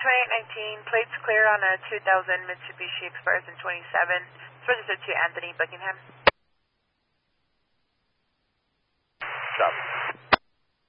2819, plates clear on a 2000 Mitsubishi Express in 27. It's registered to Anthony Buckingham. Stop.